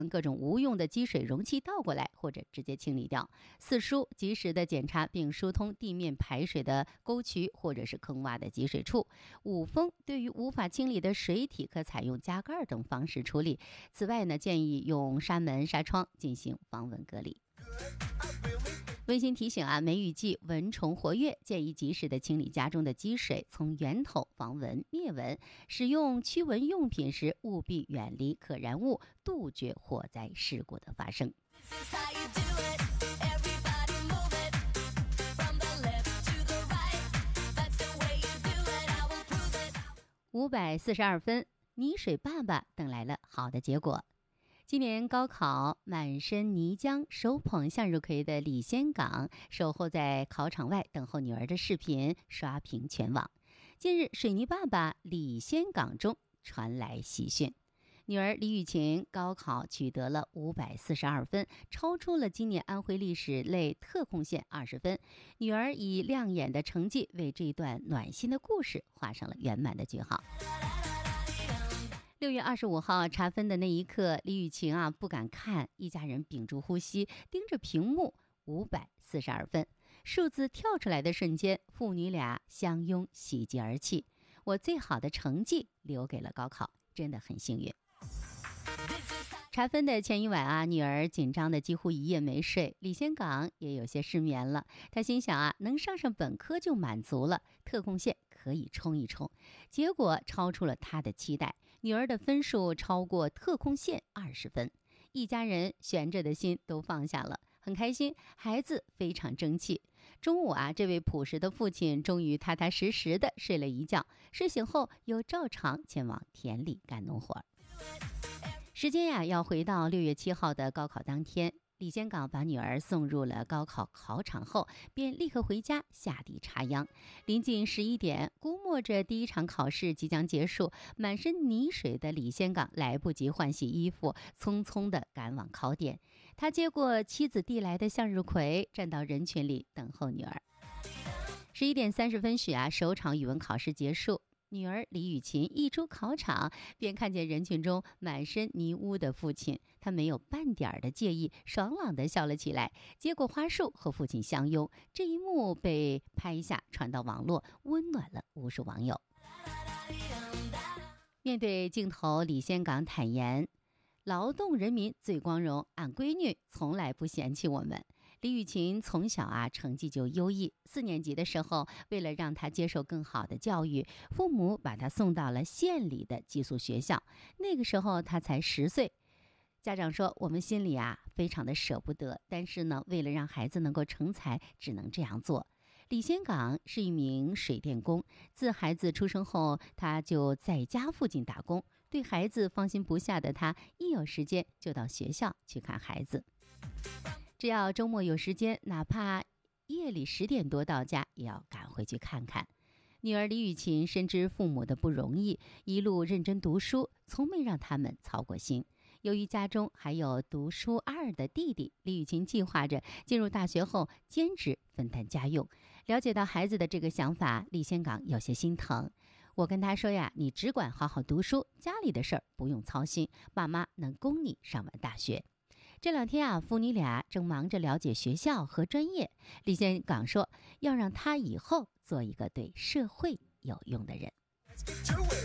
各种无用的积水容器倒过来，或者直接清理掉。4疏，及时的检查并疏通地面排水的沟渠或者是坑洼的积水处。5封，对于无法清理的水体，可采用加盖等方式处理。此外呢，建议用纱门、纱窗进行防蚊隔离。温馨提醒啊，梅雨季蚊虫活跃，建议及时的清理家中的积水，从源头防蚊灭蚊。使用驱蚊用品时，务必远离可燃物，杜绝火灾事故的发生。542分，泥水爸爸等来了好的结果。今年高考满身泥浆手捧向日葵的李先岗守候在考场外等候女儿的视频刷屏全网。近日水泥爸爸李先岗中传来喜讯，女儿李雨晴高考取得了542分，超出了今年安徽历史类特控线20分。女儿以亮眼的成绩为这段暖心的故事画上了圆满的句号。6月25号查分的那一刻，李雨晴不敢看，一家人屏住呼吸，盯着屏幕，542分。数字跳出来的瞬间，父女俩相拥，喜极而泣。我最好的成绩留给了高考，真的很幸运。查分的前一晚女儿紧张的几乎一夜没睡，李先岗也有些失眠了。他心想能上本科就满足了，特控线可以冲一冲。结果超出了他的期待，女儿的分数超过特控线20分，一家人悬着的心都放下了，很开心，孩子非常争气。中午这位朴实的父亲终于踏踏实实的睡了一觉，睡醒后又照常前往田里干农活。时间要回到6月7号的高考当天，李先岗把女儿送入了高考考场后，便立刻回家下地插秧。临近11点，估摸着第一场考试即将结束，满身泥水的李先岗来不及换洗衣服，匆匆地赶往考点。他接过妻子递来的向日葵，站到人群里等候女儿。11点30分许首场语文考试结束。女儿李雨晴一出考场，便看见人群中满身泥污的父亲，她没有半点的介意，爽朗地笑了起来，接过花束和父亲相拥。这一幕被拍下传到网络，温暖了无数网友。面对镜头，李先岗坦言，劳动人民最光荣，俺闺女从来不嫌弃我们。李雨晴从小成绩就优异，4年级的时候，为了让她接受更好的教育，父母把她送到了县里的寄宿学校。那个时候她才10岁，家长说我们心里非常的舍不得，但是呢，为了让孩子能够成才，只能这样做。李先岗是一名水电工，自孩子出生后，他就在家附近打工。对孩子放心不下的他，一有时间就到学校去看孩子。只要周末有时间，哪怕夜里10点多到家，也要赶回去看看。女儿李雨晴深知父母的不容易，一路认真读书，从没让他们操过心。由于家中还有读书2的弟弟，李雨晴计划着进入大学后兼职分担家用。了解到孩子的这个想法，李先岗有些心疼。我跟他说你只管好好读书，家里的事儿不用操心，爸妈能供你上完大学。这2天父女俩正忙着了解学校和专业。李先岗说，要让他以后做一个对社会有用的人。